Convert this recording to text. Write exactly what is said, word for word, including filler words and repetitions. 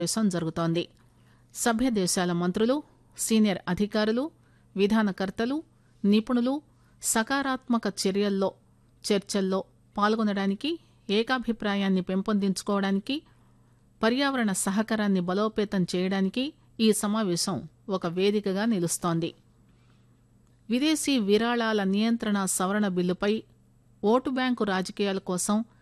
సమావేశం జరుగుతోంది. సభ్య దేశాల మంత్రులు, సీనియర్ అధికారులు, విధానకర్తలు, నిపుణులు సకారాత్మక చర్యల్లో చర్చల్లో పాల్గొనడానికి, ఏకాభిప్రాయాన్ని పెంపొందించుకోవడానికి, పర్యావరణ సహకారాన్ని బలోపేతం చేయడానికి ఈ సమావేశం ఒక వేదికగా నిలుస్తోంది. విదేశీ విరాళాల నియంత్రణ సవరణ బిల్లుపై ఓటు బ్యాంకు రాజకీయాల కోసం